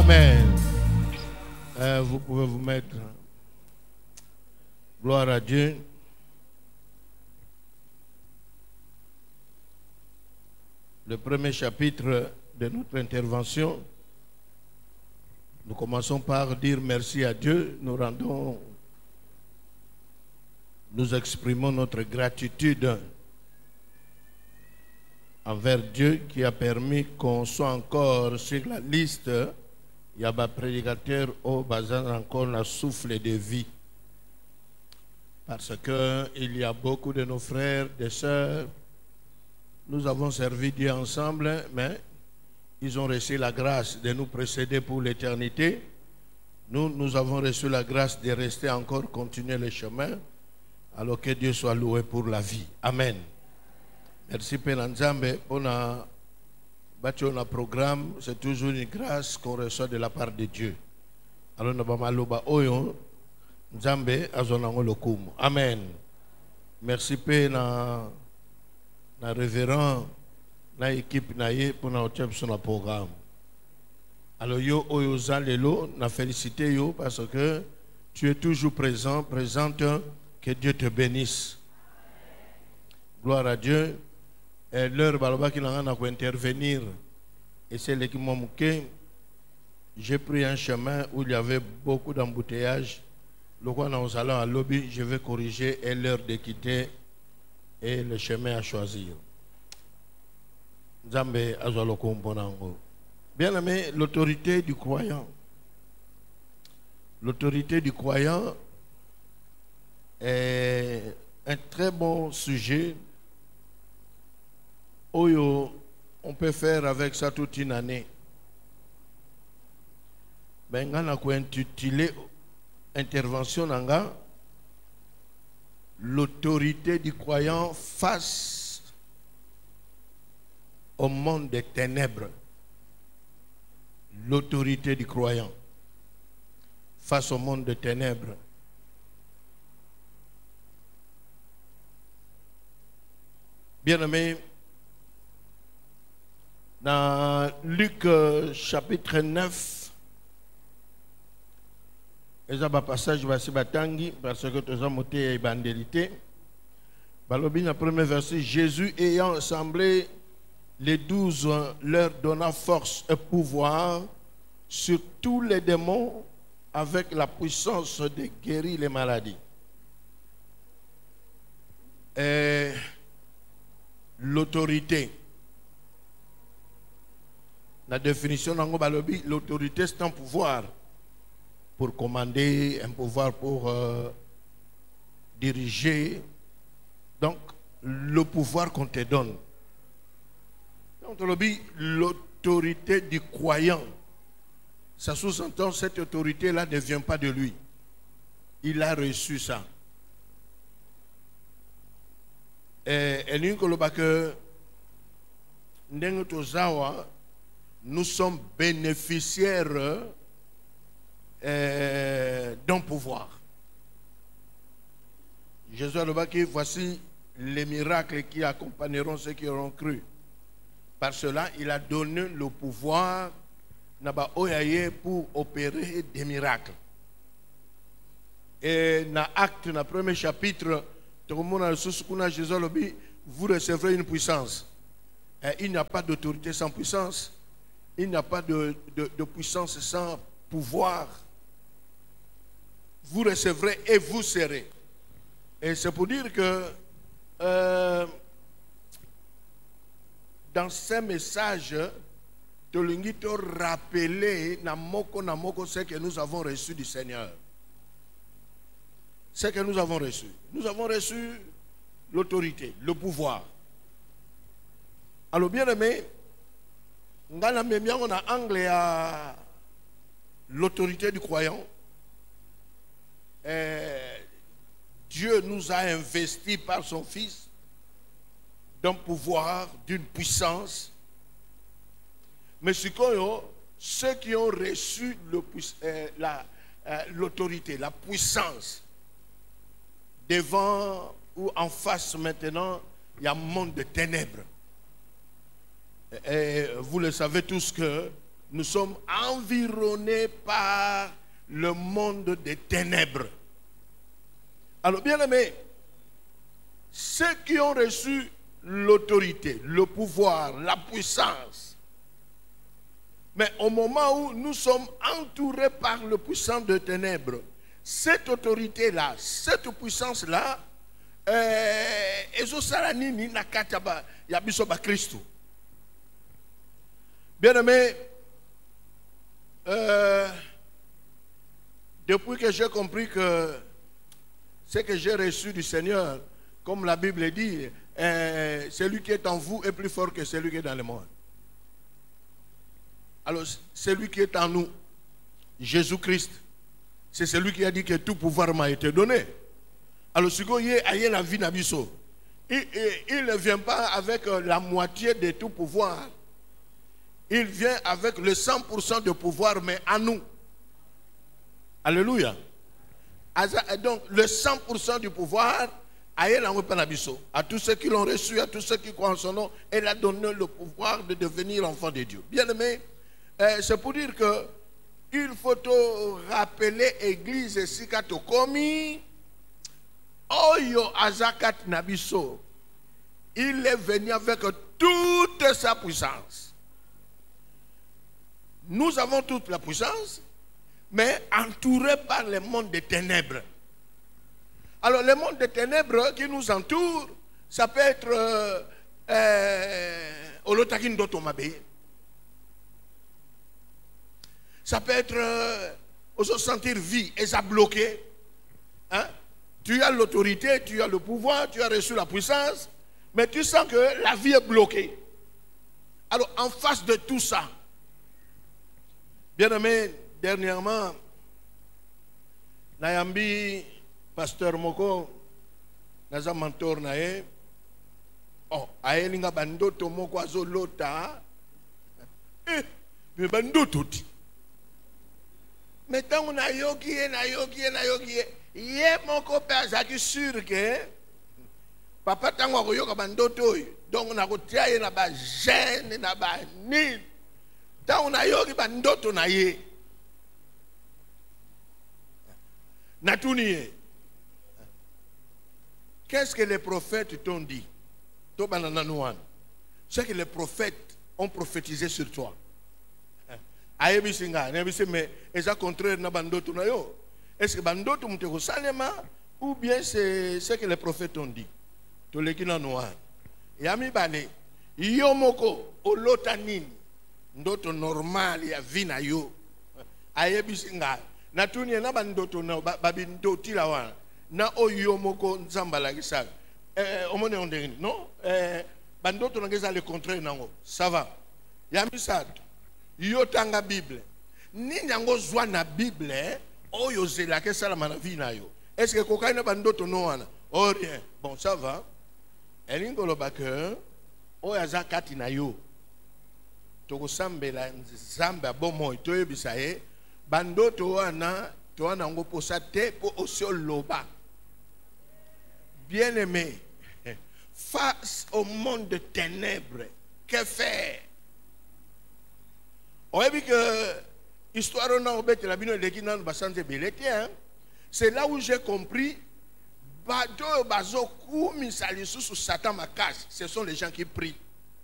Amen. Vous pouvez vous mettre. Gloire à Dieu. Le premier chapitre de notre intervention, nous commençons par dire merci à Dieu. Nous exprimons notre gratitude envers Dieu qui a permis qu'on soit encore sur la liste. Il y a des prédicateurs au bazar encore le souffle de vie. Parce qu'il y a beaucoup de nos frères, des sœurs, nous avons servi Dieu ensemble, mais ils ont reçu la grâce de nous précéder pour l'éternité. Nous avons reçu la grâce de rester encore, continuer le chemin, alors que Dieu soit loué pour la vie. Amen. Merci Père Nzambe pour notre programme. C'est toujours une grâce qu'on reçoit de la part de Dieu. Alors nous allons Nzambe azonango lokumu. Amen. Merci Père na révérend na équipe na ye pour notre programme. Alors yo oyo zalelo na félicité yo parce que tu es toujours présente. Que Dieu te bénisse. Gloire à Dieu. Et l'heure baloba qui n'a pas intervenir. Et c'est l'équipe Momouké. J'ai pris un chemin où il y avait beaucoup d'embouteillages. Le quoi nous allons à lobby, je vais corriger et l'heure de quitter et le chemin à choisir. Nzambe azaloko mbonango. Bien aimé, l'autorité du croyant. L'autorité du croyant est un très bon sujet. On peut faire avec ça toute une année. Mais on a intitulé intervention nanga l'autorité du croyant face au monde des ténèbres. L'autorité du croyant face au monde des ténèbres. Bien-aimés, dans Luc chapitre 9, il y a un passage parce que tu as monté évangélité. Dans le premier verset, Jésus ayant assemblé les 12, leur donna force et pouvoir sur tous les démons avec la puissance de guérir les maladies. Et l'autorité. La définition d'Ango Balobi, l'autorité c'est un pouvoir pour commander, un pouvoir pour diriger. Donc, le pouvoir qu'on te donne. Donc, l'autorité du croyant. Ça sous-entend cette autorité-là ne vient pas de lui. Il a reçu ça. Et nous sommes bénéficiaires d'un pouvoir. Jésus a dit, voici les miracles qui accompagneront ceux qui auront cru. Par cela, il a donné le pouvoir pour opérer des miracles. Et dans l'acte, dans le premier chapitre, Jésus a dit, vous recevrez une puissance. Et il n'y a pas d'autorité sans puissance. Il n'y a pas de puissance sans pouvoir. Vous recevrez et vous serez. Et c'est pour dire que dans ces messages, Tolingito rappeler namoko ce que nous avons reçu du Seigneur. Ce que nous avons reçu. Nous avons reçu l'autorité, le pouvoir. Alors bien aimé, on a anglais à l'autorité du croyant. Dieu nous a investis par son Fils d'un pouvoir, d'une puissance. Mais ceux qui ont reçu l'autorité, la puissance, devant ou en face maintenant, il y a un monde de ténèbres. Et vous le savez tous que nous sommes environnés par le monde des ténèbres. Alors, bien aimés, ceux qui ont reçu l'autorité, le pouvoir, la puissance, mais au moment où nous sommes entourés par le puissant de ténèbres, cette autorité-là, cette puissance-là, bien aimé, depuis que j'ai compris que ce que j'ai reçu du Seigneur, comme la Bible dit, celui qui est en vous est plus fort que celui qui est dans le monde. Alors, celui qui est en nous, Jésus-Christ, c'est celui qui a dit que tout pouvoir m'a été donné. Alors, ce qu'il y a la vie n'abisso, il ne vient pas avec la moitié de tout pouvoir. Il vient avec le 100% de pouvoir, mais à nous. Alléluia. Donc, le 100% du pouvoir, à tous ceux qui l'ont reçu, à tous ceux qui croient en son nom, elle a donné le pouvoir de devenir enfant de Dieu. Bien aimé, c'est pour dire que il faut te rappeler l'église Sikato Komi, Oyo Azakat Nabiso. Il est venu avec toute sa puissance. Nous avons toute la puissance, mais entourés par le monde des ténèbres. Alors, le monde des ténèbres qui nous entoure, ça peut être Olotakin Dotomabe. Ça peut être se sentir vie et ça bloqué. Hein? Tu as l'autorité, tu as le pouvoir, tu as reçu la puissance, mais tu sens que la vie est bloquée. Alors, en face de tout ça, bien aimé, dernièrement, Nayambi, pasteur Moko, naza mentor nae, oh, aelinga bandoto moko azolota, mais bandoto ti. Mais tant on a yoki, ye moko père zaki sûr que papa tango akoyoka bandoto, donc on a kotia ye na ba gêne na ba ni. Tant on a yoki bandoto na ye. Natuniye. Qu'est-ce que les prophètes t'ont dit? Ce que les prophètes ont prophétisé sur toi. Mais est-ce contraire na bandoto na yo? Est-ce que bandoto muteko salema ou bien c'est ce que les prophètes ont dit? Tolekina noir. Yami bale yo moko olotanini ndoto normal ya vina yo. Ayebisinga natuni na bandoto na babindoti la wana na oyo moko nzamba la kisaka omone ondeni non bandoto na ngeza le contraire nango ça va yami sato yo tanga bible ni nyango zwa na bible oyo zela ke sala mana vie na yo est-ce que kokai na bandoto no wana oh rien bon ça va elingo lo baker oyo azakati na yo toko sambela nzamba bomo to yebisa ye bandoto wana to wana ngo posa te po osio loba. Bien aimé, face au monde de ténèbres, que faire? On a vu que histoire c'est là où j'ai compris ce sont les gens qui prient.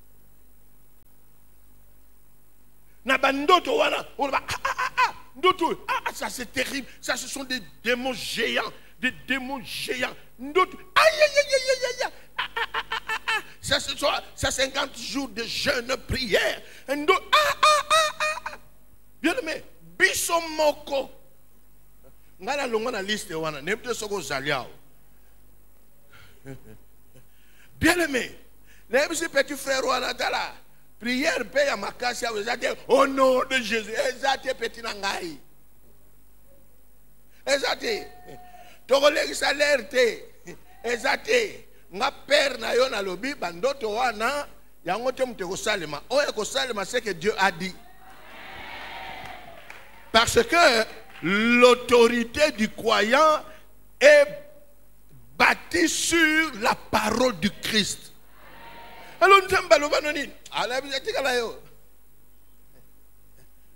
Ça c'est terrible. Ça ce sont des démons géants. Des démons géants. Ça ce sont 50 jours de jeûne prière. Bien aimé, bisomoko. Ngala longa na liste wana, nemte soko zaliao. Bien aimé, nemsi petit frère wana tala. Prière paye à ma casse au nom de Jésus. Ezate petit nangai. Ezate. Togolegi salaire te. Ezate. Nga père na yo na lobi bandoto wana yango te muteko salema. Oya ko salema c'est que Dieu a dit. Parce que l'autorité du croyant est bâtie sur la parole du Christ. Alors nous sommes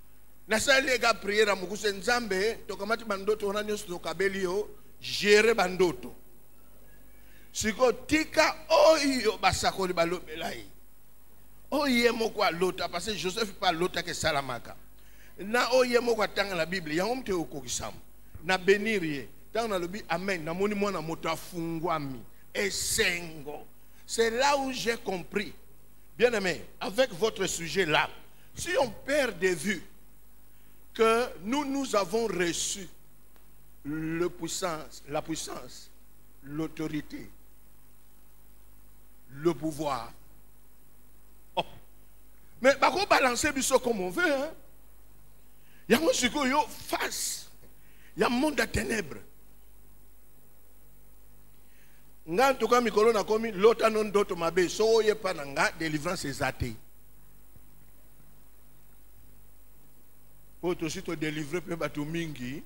nasalega prière à mukuse nzambe tokamati bandoto wana nyonso tokabeli yo gérer bandoto siko tika oyo basakoli balobela ye oye moko alota parce que Joseph pa lota ke salamaka na oye moko atanga la Bible yango mte okokisama na bénir ye tant na lobi amen na moni mwana moto afungwami esengo. C'est là où j'ai compris, bien aimé, avec votre sujet là, si on perd de vue que nous avons reçu la puissance, l'autorité, le pouvoir. Oh. Mais par contre, balancer biso comme on veut. Hein? Il y a un sujet face. Il y a un monde de ténèbres. Nga tuka mikolo na komi lota non doto mabe so ye pa na nga délivrance ezate. Po to si to délivrer pe bato mingi.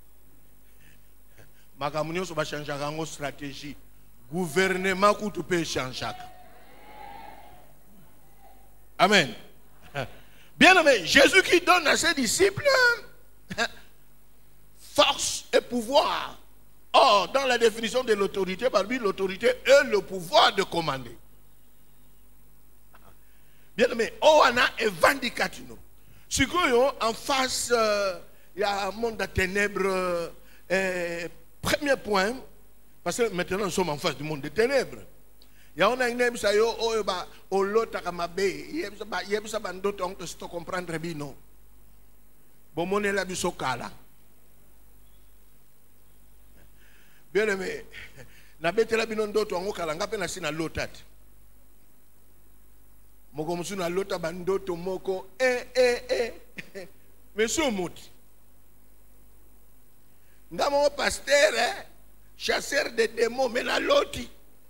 Makamunyo so ba changeaka ngo stratégie. Gouvernement kutu pe changeaka. Amen. Bien aimé, Jésus qui donne à ses disciples force et pouvoir. Or, dans la définition de l'autorité, parmi l'autorité est le pouvoir de commander. Bien aimé, on a évandicatino. Si en face, il y a un monde de ténèbres. Premier point, parce que maintenant nous sommes en face du monde des ténèbres. Il y a un name ça yo oyoba olota kamabe yebsa bandoto on to comprendre bino. Bomone la bisokala. Bien aimé, na betela bino ndoto ngo kala ngape na sina lotat. Moko musu na lota bandoto moko Monsieur Mouti. Ndamo pasteur chasseur de démons mais na loti.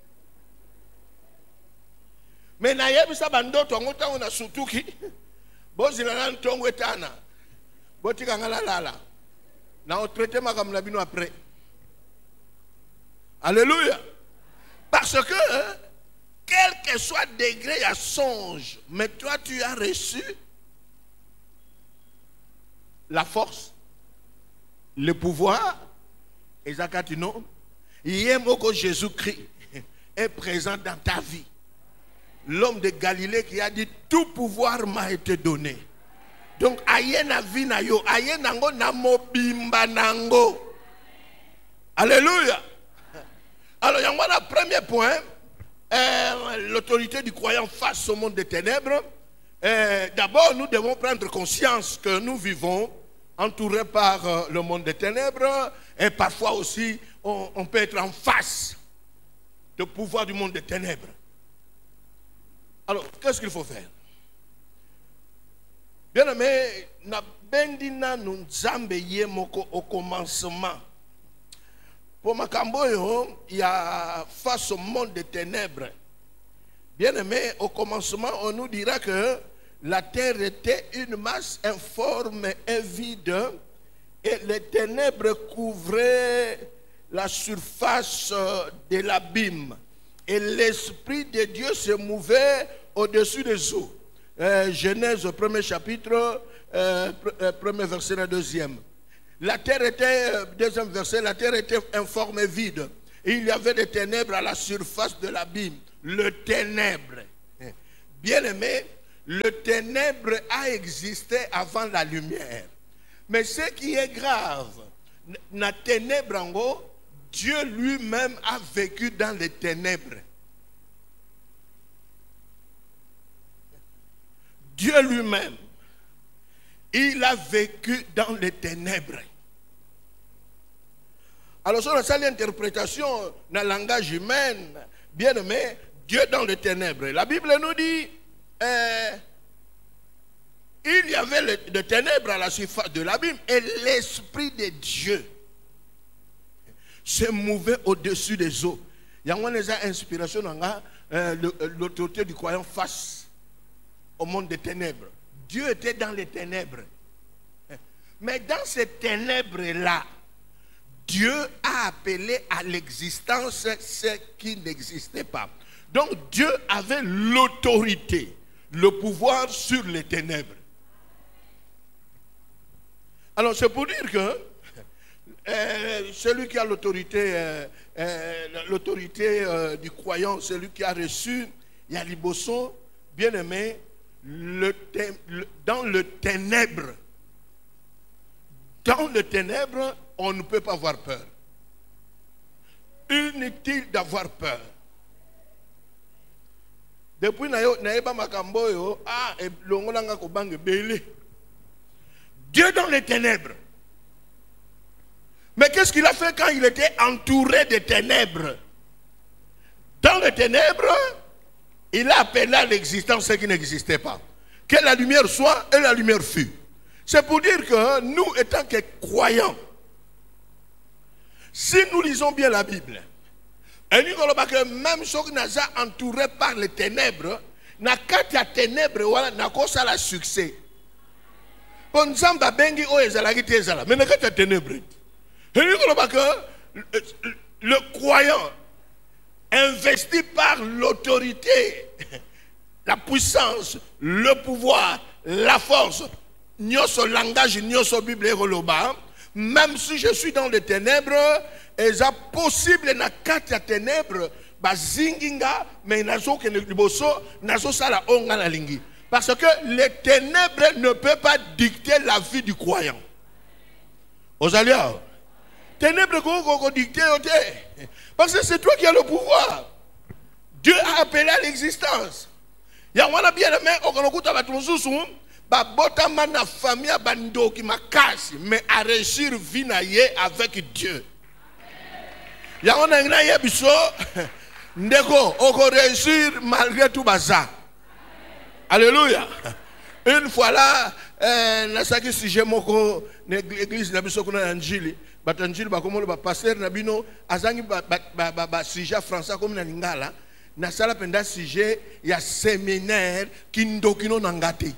Mais na yebisa bandoto ngo tango na sutuki. Bozila na ntongo etana. Botika ngala lala. Na o traiter makam na bino après. Alléluia. Parce que, quel que soit le degré à songe, mais toi tu as reçu la force, le pouvoir, et Zakatino, Yemoko Jésus-Christ est présent dans ta vie. L'homme de Galilée qui a dit tout pouvoir m'a été donné. Donc, aye na vi na yo, aye nango na mobimba nango. Alléluia. Alors, il y a un premier point, l'autorité du croyant face au monde des ténèbres. D'abord, nous devons prendre conscience que nous vivons entourés par le monde des ténèbres et parfois aussi, on peut être en face du pouvoir du monde des ténèbres. Alors, qu'est-ce qu'il faut faire? Bien aimé, na bendina nunzambe yemoko au commencement. Pour Makamboyo, il y a face au monde des ténèbres. Bien aimé, au commencement, on nous dira que la terre était une masse informe et vide et les ténèbres couvraient la surface de l'abîme. Et l'Esprit de Dieu se mouvait au-dessus des eaux. Genèse, premier chapitre, premier verset, le deuxième. La terre était, deuxième verset, la terre était informe et vide. Et il y avait des ténèbres à la surface de l'abîme. Le ténèbre. Bien aimé, le ténèbre a existé avant la lumière. Mais ce qui est grave, la ténèbre en haut, Dieu lui-même a vécu dans les ténèbres. Dieu lui-même, il a vécu dans les ténèbres. Alors, sur la interprétation dans le langage humain, bien aimé, Dieu dans les ténèbres. La Bible nous dit, il y avait des ténèbres à la surface de l'abîme et l'Esprit de Dieu se mouvait au-dessus des eaux. Il y a une inspiration dans l'autorité du croyant face au monde des ténèbres. Dieu était dans les ténèbres. Mais dans ces ténèbres-là, Dieu a appelé à l'existence ce qui n'existait pas. Donc Dieu avait l'autorité, le pouvoir sur les ténèbres. Alors c'est pour dire que celui qui a l'autorité du croyant, celui qui a reçu Yaliboso, bien aimé, dans le ténèbre, on ne peut pas avoir peur. Inutile d'avoir peur. Depuis naeba makamboyo, longolanga kobange belé. Dieu dans les ténèbres. Mais qu'est-ce qu'il a fait quand il était entouré de ténèbres? Dans les ténèbres, il a appelé à l'existence ce qui n'existait pas. Que la lumière soit et la lumière fut. C'est pour dire que nous, étant que croyants, si nous lisons bien la Bible, et nous voyons que même ceux qui sont entourés par les ténèbres, na kati ya ténèbres wala na kosa la succès. Pour nzamba bengi o ezalaki te ezala, mais na kati ya ténèbres. Et nous voyons que le croyant investi par l'autorité, la puissance, le pouvoir, la force, nyoso langage, nyoso Bible et Roloba, même si je suis dans les ténèbres, et c'est possible na kati ya ténèbres, bazinginga, mais nazo ke liboso, nazo sala onga na lingi. Parce que les ténèbres ne peuvent pas dicter la vie du croyant. Aux alliés, ténèbres qu'on dicter, parce que c'est toi qui as le pouvoir. Dieu a appelé à l'existence. Il y a un bien aimé, on a écouté à tout botama na famille bando qui makasi, mais à réussir vie avec Dieu. Il y a un yebiso ndeko oko réussir malgré tout baza. Alléluia. Une fois là, nasaki sujet moko l'église na biso kuna anjili, batanjili bakomo ba pasteur na bino azangi ba sujet français comme na lingala, na sala penda sujet ya séminaire kindokino nangate.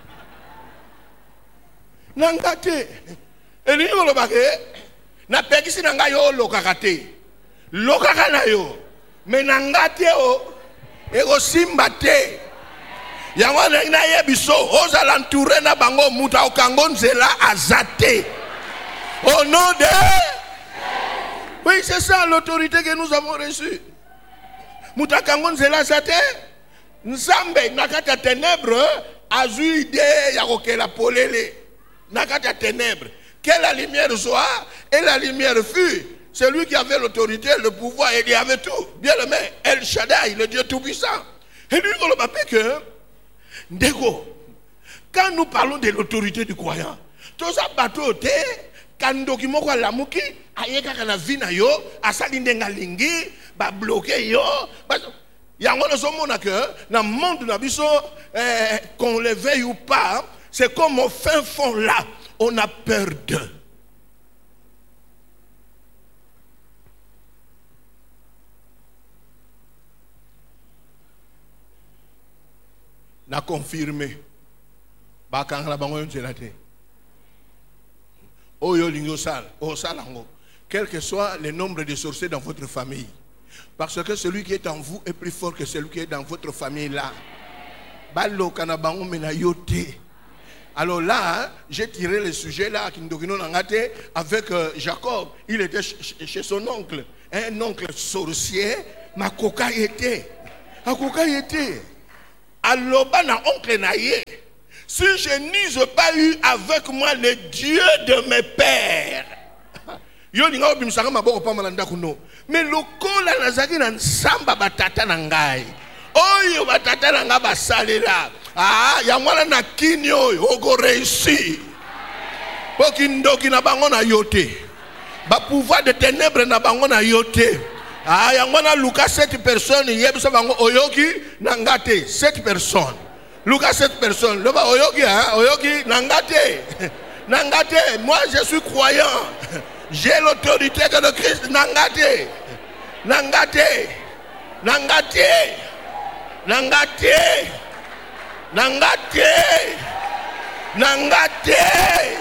Nangate. Eli yolo bake na pekisi nanga yo lokakate. Lokaka na yo. Mais nangate o ego simbate. Yango na yebiso oza l'entouré na bango muta okango nzela azate. Au nom de... Oui, c'est ça l'autorité que nous avons reçue. Muta kango nzela azate. Nzambe nakata ténèbres azu idée ya kokela polele. Nakata ténèbres. Que la lumière soit et la lumière fut. C'est lui qui avait l'autorité, le pouvoir, et il y avait tout. Bien aimé, El Shaddai, le Dieu tout-puissant. Et lui, on le rappelle que, quand nous parlons de l'autorité du croyant, tout ça, bateau, quand document quoi la mouki, ayeka kana vina yo, asali ndenga lingi, ba bloqué yo, il y a un que dans le monde qu'on le veuille ou pas, c'est comme au fin fond là, on a peur d'eux. Na confirmé. Bakanga bango nzelate. Oyo lingo sal, o salango. Quel que soit le nombre de sorciers dans votre famille. Parce que celui qui est en vous est plus fort que celui qui est dans votre famille là. Balo kana bango mena yote. Alors là, j'ai tiré le sujet là avec Jacob. Il était chez son oncle. Un oncle sorcier. Ma coca était. Ma coca était. Alors, oncle naïe. Si je n'eusse pas eu avec moi le Dieu de mes pères. Mais le col à Nazaki n'a samba batata nangai. Oyo batata nanga basalela. Ah, yamwana na kinyo oko réussi. Pokindoki na bango na yote. Ba pouvoir de ténèbres na bango na yote. Ah, yamwana Lucas 7 personnes yebisa bango oyoki nangate 7 personnes. Lucas 7 personnes. Le ba oyoki hein, oyoki nangate. Nangate, moi je suis croyant. J'ai l'autorité de le Christ nangate. Nangate. Nangate. Nangate. Nangate. Nangate.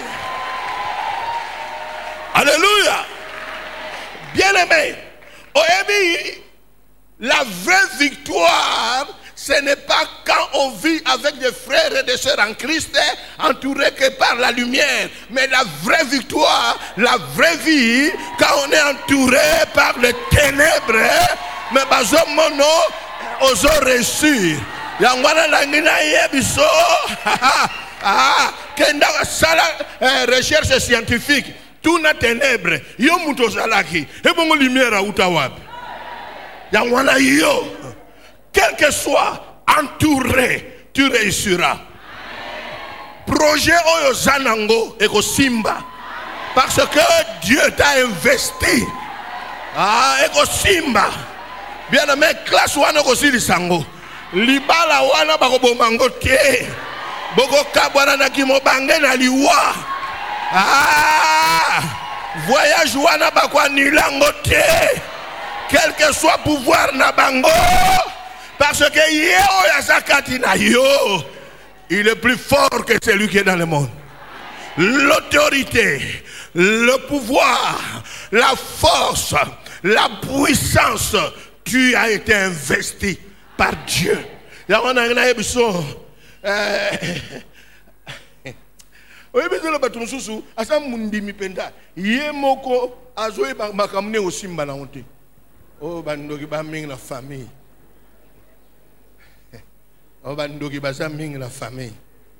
Alléluia. Bien aimé. Oebi, la vraie victoire, ce n'est pas pas quand on vit avec des frères et des sœurs en Christ, entourés que par la lumière. Mais la vraie victoire, la vraie vie, quand on est entouré par les ténèbres, mais bazo mono, ozo réussir. Yangwana langina yebiso, kenda sala recherche scientifique, tout na ténèbres, yo muto salaki, et bon lumière à Utawab. Yangwana yo, quel que soit entouré, tu réussiras. Projet Oyo Zanango et Simba. Parce que Dieu t'a investi. Et Simba. Bien aimé, classe wana kosi lisango. Libala wana bako mango te. Boko kabwana na kimo bange na liwa. Voyage wana bako nilango te. Quel que soit pouvoir na bango. Parce que Yeo Yazakati na yo, il est plus fort que celui qui est dans le monde. L'autorité, le pouvoir, la force, la puissance, tu as été investi par Dieu. Oh, bandoki ba ming la famille. Oh, bandoki ba ming la famille.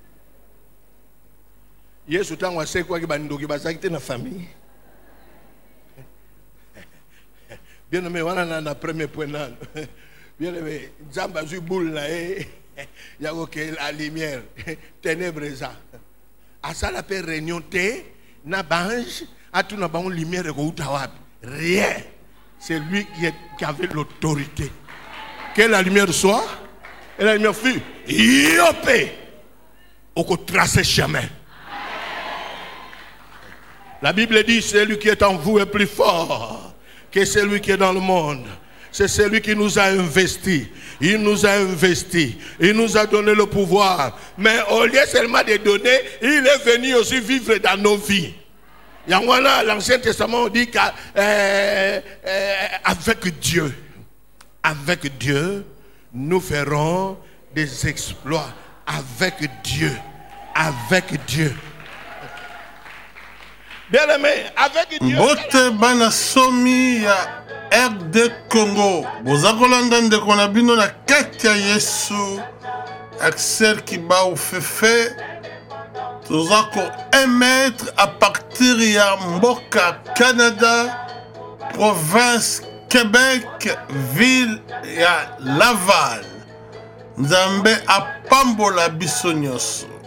Yesu tangwa se kwa ki bandoki ba sa kite na famille. Bien aimé, wana na premier point là. Bien aimé, Zamba zu boule là ya que la lumière ténèbres ça. À ça la paix réunion té na bange à tout na ba lumière ko utawab. Rien. C'est lui qui avait l'autorité. Que la lumière soit, et la lumière fut, yopé, au qu'on trace chemin. La Bible dit, celui qui est en vous est plus fort que celui qui est dans le monde. C'est celui qui nous a investis. Il nous a investis. Il nous a donné le pouvoir. Mais au lieu seulement de donner, il est venu aussi vivre dans nos vies. L'Ancien Testament dit qu'avec Dieu, nous ferons des exploits. Avec Dieu. Bien aimé, avec Dieu. Bote bana somi ya RD Congo. Bozakolanda ndeko na bino na kati ya Yesu. Axel Kiba Fefe. Tozako émettre à partir de Mboka, Canada, province Québec, ville ya Laval. Nzambe apambola biso nyonso.